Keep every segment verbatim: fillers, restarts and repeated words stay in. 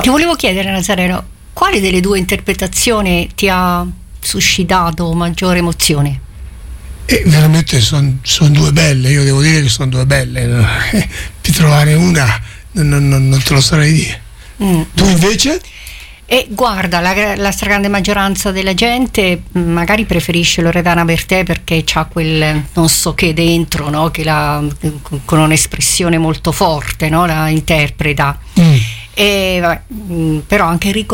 Ti volevo chiedere, Nazareno, quale delle due interpretazioni ti ha suscitato maggiore emozione? E veramente sono son due belle, io devo dire che sono due belle, no? Di trovare una non, non, non te lo saprei dire. Mm. Tu invece? E guarda, la, la stragrande maggioranza della gente magari preferisce Loredana Bertè perché c'ha quel non so che dentro, no? Che la, con un'espressione molto forte, no? La interpreta. Mm. E, vabbè, però anche Enrico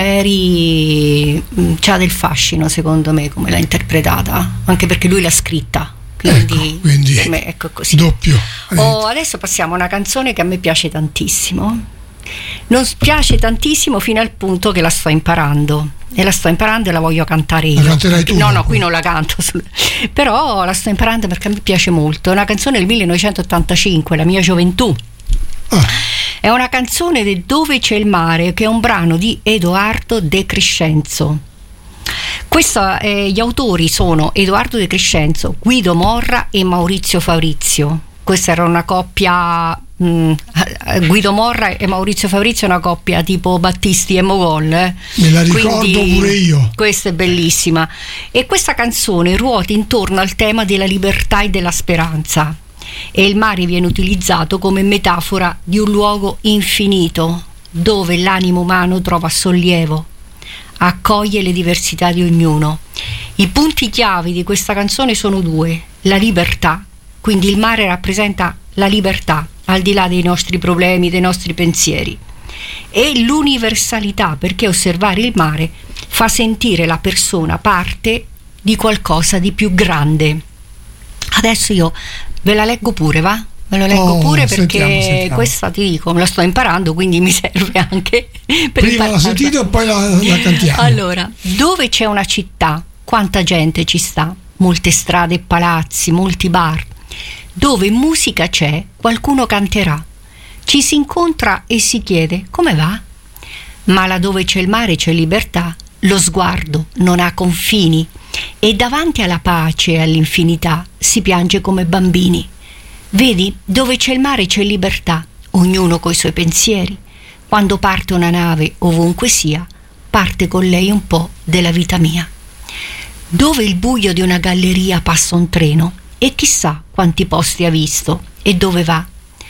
Ruggeri c'ha del fascino, secondo me, come l'ha interpretata, anche perché lui l'ha scritta. Quindi, ecco, quindi me, ecco così. Doppio. Oh, adesso passiamo a una canzone che a me piace tantissimo. Non piace tantissimo fino al punto che la sto imparando e la sto imparando e la voglio cantare io. La canterai tu? No, no, qui non la canto, però la sto imparando perché a me piace molto. È una canzone del millenovecentottantacinque, La mia gioventù. Ah. È una canzone di Dove c'è il mare, che è un brano di Edoardo De Crescenzo. Questa, eh, gli autori sono Edoardo De Crescenzo, Guido Morra e Maurizio Fabrizio. Questa era una coppia, mh, Guido Morra e Maurizio Fabrizio è una coppia tipo Battisti e Mogol, eh? Me la ricordo. Quindi, pure io. Questa è bellissima. E questa canzone ruota intorno al tema della libertà e della speranza, e il mare viene utilizzato come metafora di un luogo infinito dove l'animo umano trova sollievo, accoglie le diversità di ognuno. I punti chiavi di questa canzone sono due: la libertà, quindi il mare rappresenta la libertà al di là dei nostri problemi, dei nostri pensieri, e l'universalità, perché osservare il mare fa sentire la persona parte di qualcosa di più grande. Adesso io ve la leggo pure, va? Ve lo leggo oh, pure perché sentiamo, sentiamo. Questa ti dico, me la sto imparando, quindi mi serve anche per prima la sentite e poi la, la cantiamo. Allora, dove c'è una città, quanta gente ci sta, molte strade e palazzi, molti bar. Dove musica c'è, qualcuno canterà. Ci si incontra e si chiede come va? Ma laddove c'è il mare c'è libertà, lo sguardo non ha confini, e davanti alla pace e all'infinità si piange come bambini. Vedi, dove c'è il mare c'è libertà, ognuno coi suoi pensieri. Quando parte una nave, ovunque sia, parte con lei un po' della vita mia. Dove il buio di una galleria passa un treno, e chissà quanti posti ha visto e dove va.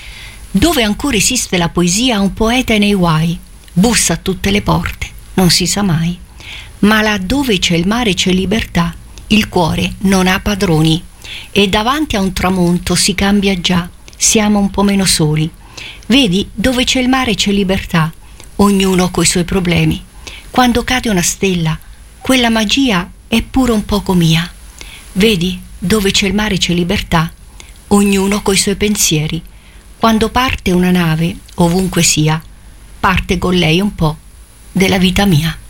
Dove ancora esiste la poesia, un poeta è nei guai, bussa a tutte le porte, non si sa mai. Ma là dove c'è il mare c'è libertà, il cuore non ha padroni, e davanti a un tramonto si cambia già, siamo un po' meno soli. Vedi, dove c'è il mare c'è libertà, ognuno coi suoi problemi. Quando cade una stella, quella magia è pure un poco mia. Vedi, dove c'è il mare c'è libertà, ognuno coi suoi pensieri. Quando parte una nave, ovunque sia, parte con lei un po' della vita mia.